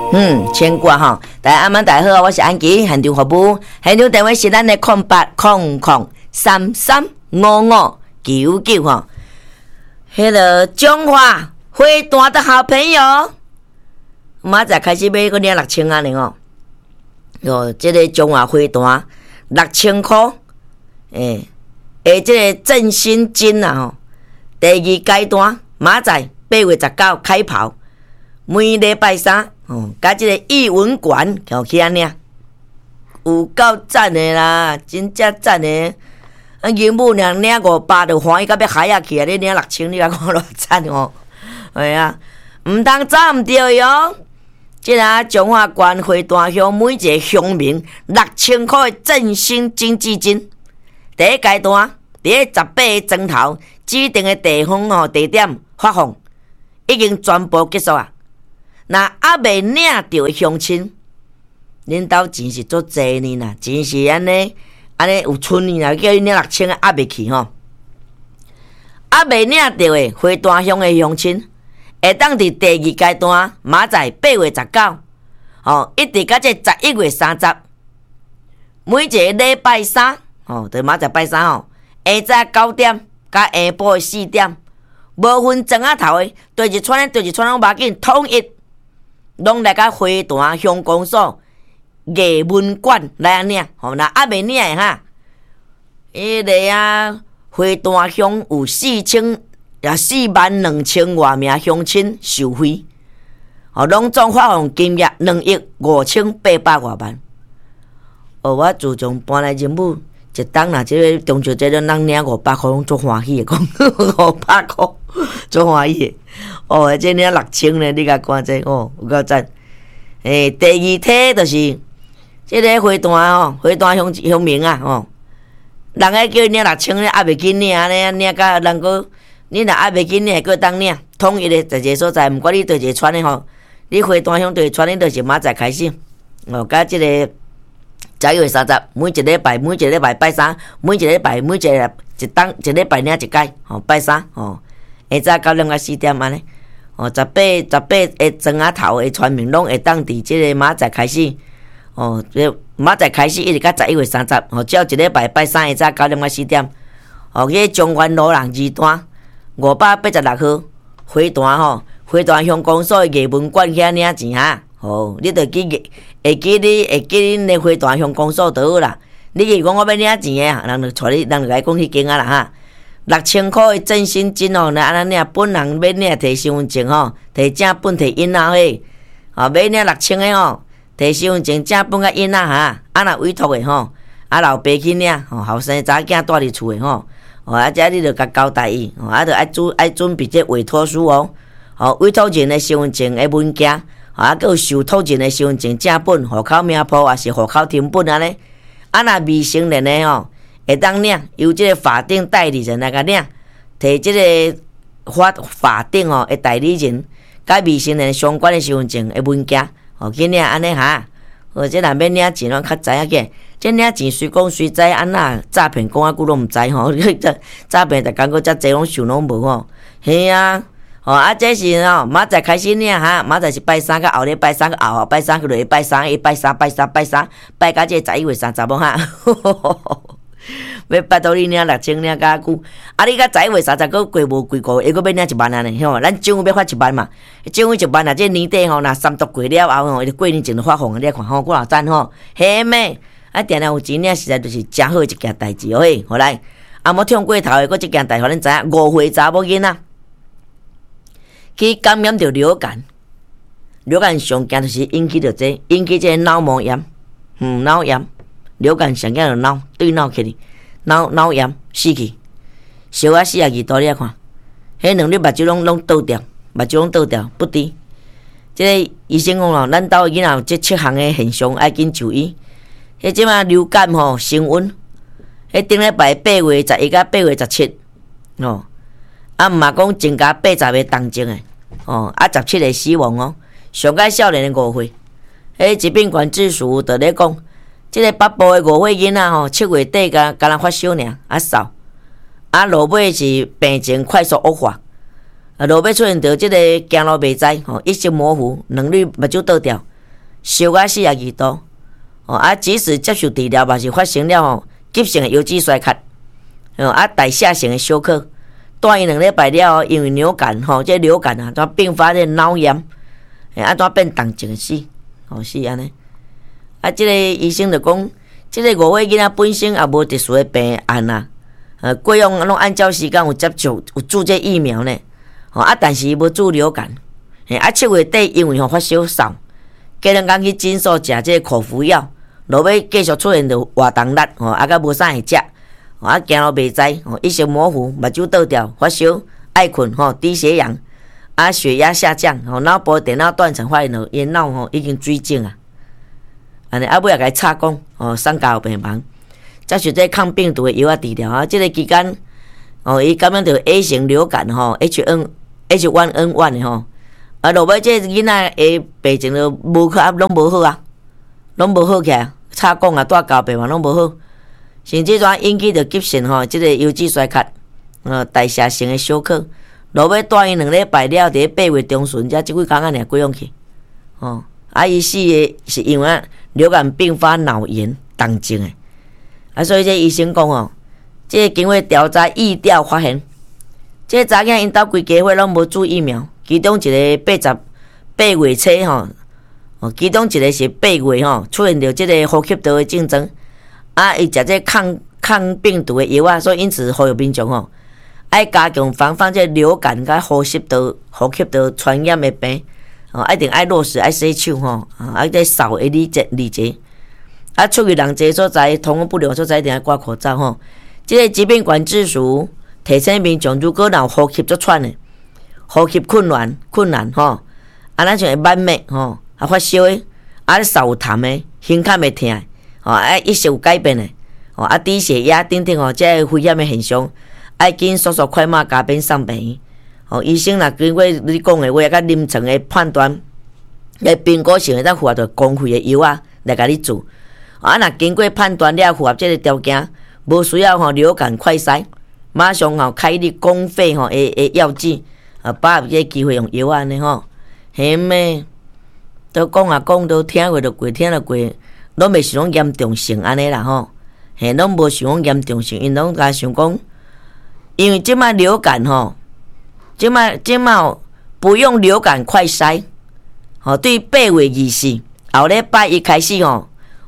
牵挂哈，大家晚好，我是安琪，现场服务，现场电话是咱的0800335599哈。迄个中华花旦的好朋友，明仔开始买个领6000啊，呢哦。哟，这个中华花旦6000块，这个振兴金啊吼，第2阶段明仔8月19开跑，每礼拜三甲这个艺文馆就去安尼，有够赞的啦，真正赞的。银母娘领500就欢喜到要海啊去啊！你领6000，你来看偌赞哦！哎呀，唔通走唔对哟！即个中华县花旦乡每一个乡民6000块的振兴经济金，第1阶段伫个18个钟头指定的地方地点发放，已经全部结束啊！那还未领到的乡亲，恁兜钱是足济呢啦，钱是安尼有剩呢啦，叫你领6000还未去吼，还未领到的花旦乡的乡亲，会当伫第2阶段，明仔8月19，一直到这11月30，每一个礼拜三，就明仔拜三下早9点，甲下晡4点，无分庄仔头的，对一串拢无要紧，统一拢来甲花旦乡公所。艺文馆来安领，那还未领的哈，迄个花旦乡有42000外名乡亲受惠，拢总发放金额2亿5800多万。我自从搬来仁武，一当啦，即个中秋节咱领500块，拢足欢喜的，讲500块足欢喜的。这领6000呢，你甲看这有够赞。第2题就是。即个花旦乡民啊，人个叫领6000咧，还袂紧领咧，领甲人个，你若还袂紧领，个当领，统一的在一个所在，毋管你对一个村的吼，你花旦乡对一个村，你就是明仔开始，甲即个11月30，每一礼拜拜三，每一礼拜一礼拜领一届，拜三，下早9点到4点安尼，18个庄仔头的村民拢会当伫即个明仔开始。明仔开始一直到11月30，只要一礼拜拜三下早9点到4点，去中原路人2段586号花旦乡公所的艺文馆去领钱哈。你着记恁的花旦乡公所就好啦。你是讲我要领钱的，人就来讲迄间啊啦哈。6000块的振兴金那安尼领，本人要领摕身份证摕正本摕印仔迄，要领6000的摕身份证正本甲印仔哈，若委托的老爸去领，后生查囝住伫厝的遮你着甲交代伊，着爱准备这委托书委托人的身份证的文件，还有受托人的身份证正本、户口名簿，也是户口填本安尼。若未成年的会当领，由这个法定代理人来甲领，摕这个法定的代理人甲未成年相关的身份证的文件。去领安尼哈，这若要领钱，拢较知影个。这领钱随讲随知，安那诈骗讲啊久拢毋知诈骗逐工个遮济拢想拢无嘿啊，这是明仔开始领哈，明仔是拜三甲后日拜三甲后拜三去落拜三，拜到这11月30哈。要拜托你领6000领甲久，你甲11月30个过无几个月，还佫要领1万啊呢，咱政府要发1万嘛，政府1万这年底若3度过了后伊就过年前就发放，你看几偌赞嘿咩？定有钱领，实在就是真好一件代志好来，无跳过头的，佫一件代，互恁知影，5岁查某囡仔去感染着流感上惊就是引起这脑膜炎，脑炎。流感上惊就对脑起哩，脑炎死去，烧啊42度，你来看，迄2日目睭拢倒掉，不治。这个医生讲咱兜囡仔有这7项的现象，爱紧就医。迄即马流感升温，迄顶礼拜8月11到8月17，毋嘛讲增加80个重症的，17个死亡上介少年的5岁，迄疾病管制署就咧讲。即个北部的5岁囡仔7月底敢若发烧尔，扫，落尾是病情快速恶化，落尾出现着即个行路袂知，意识模糊，2日目睭倒掉， 烧到42度。即使接受治疗，嘛是发生了急性的腰子衰竭，代谢性的休克，住院2礼拜了，因为流感这流感啊，怎并发这脑炎，怎变重症死，是安尼。这个医生就讲，这个5岁囡仔本身也无特殊的病案啊，过用拢按照时间有接种有注这疫苗呢，但是伊无注流感，7月底因为发烧嗽，过2天去诊所食这个口服药。落尾继续出现着活动力，甲无啥会食，行路袂知，意识模糊，目睭倒掉，发烧，爱困，低血氧，血压下降，脑部电脑断层发现着因脑已经水肿啊，安尼尾也甲伊插讲，送交病房，接受这抗病毒的药治疗这个期间，伊感染着 A 型流感H1N1 的落尾这囡仔的病情就无可拢无好啊，拢无好起来。插讲啊，带交病嘛拢无好，甚至怎引起着急性这个腰子衰竭，代谢性的休克，落尾住院2礼拜了，伫8月中旬才即几工仔尔过用去，伊死的是因为流感并发脑炎重症的，所以这医生讲这经过调查疫调发现，这查囝因兜规家伙拢无注疫苗，其中一个8月初其中一个是8月出现着这个呼吸道的症状，伊食这抗病毒的药啊，所以因此呼吁民众爱加强防范这流感甲呼吸道传染的病，一定爱落实爱洗手这扫的礼节，出去人济所在，通风不良所在一定爱挂口罩这个疾病管制署提醒民众，如果有呼吸作喘的、呼吸困难咱就会满脉发烧的，嗽有痰的，胸坎会痛的，意识有改变的，低血压等等这危险的现象，爱紧速快马加鞭送病院。医生若经过你讲的话，甲临床的判断，来评估是会当符合着公费的药来甲你做。若经过判断了符合这个条件，无需要流感快筛，马上开你公费的药剂，把握这机会用药安尼嘿咩？都讲都听过过，拢袂想讲严重性安尼啦拢无想讲严重性，因拢甲想讲，因为即摆流感即摆不用流感快筛，对8月24后礼拜一开始有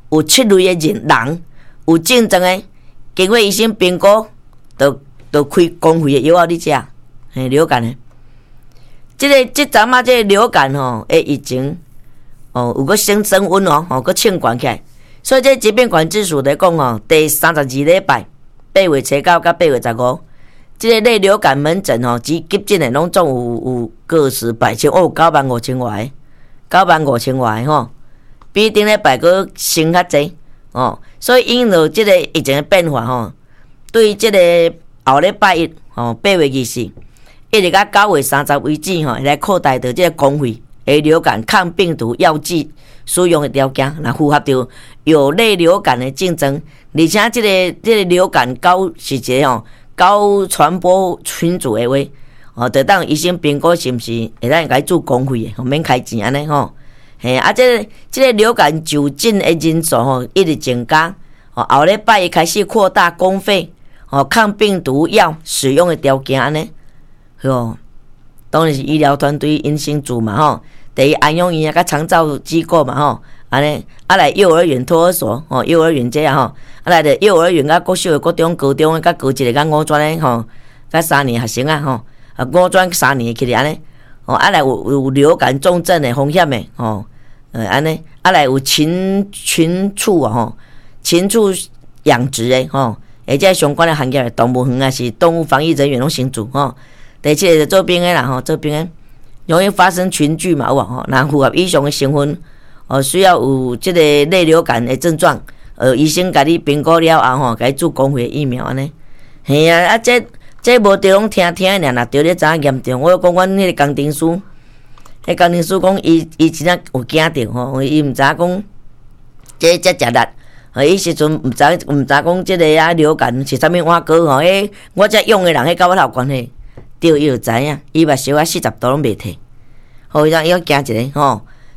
7类的人有症状的，经过医生评估，都开公费的药你食，流感的。即阵啊，这个流感的疫情。有个升温个升悬起来，所以这疾病管制署在讲第32礼拜8月初到8月15，这个类流感门诊及急诊的拢总有个十百千，95000外，95000外比顶礼拜个升较济所以因着这个疫情的变化对这个后礼拜一8月24，一直到9月30为止来扩大到这个公费。流感抗病毒药剂使用的条件，那符合着有类流感的症状，而且这个流感高是一个高传播群组的话，得当医生评估是毋是会当该做公费的，免开钱安尼这个流感就诊的人数一直增加，后礼拜开始扩大公费抗病毒药使用的条件安尼，当然是医疗团队因先做嘛第一安养院甲长照机构嘛安尼来幼儿园托儿所幼儿园这来着幼儿园甲国小的国中高中的甲高一个甲五专的甲3年学生五专3年起来安尼来有流感重症的风险的安尼来有禽畜禽畜养殖的或者相关的行业的动物园是动物防疫人员拢先做第七个做兵的啦做兵的容易发生群聚嘛若符合以上的成分需要有这个类流感的症状医生甲你评估了后甲你做公费疫苗安尼嘿这无对拢听的若对你知影严重我讲阮迄个工程师迄工程师讲伊真正有惊着伊毋知讲这食力伊时阵毋知讲这个流感是啥物碗糕我这用的人迄甲我有关系对伊就知影伊目烧40度拢袂退伊要惊一个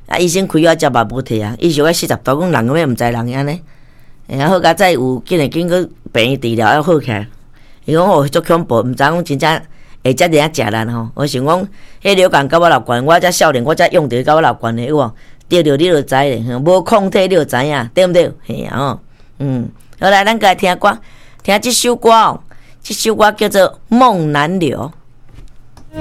啊，医生开我食嘛无摕啊，伊是我40度，讲人个要毋知人安尼，然后甲再有紧个去病院治疗要好起来。伊讲哦，足恐怖，毋知讲真正会遮尔啊食咱吼。我想讲，迄流感甲我流关，我遮少年，我遮用着甲我流关的有无？得着你就知咧，无抗体你就知影，对毋对？嘿啊吼，好来，咱来听歌，听即首歌哦，即首歌叫做《梦难留》。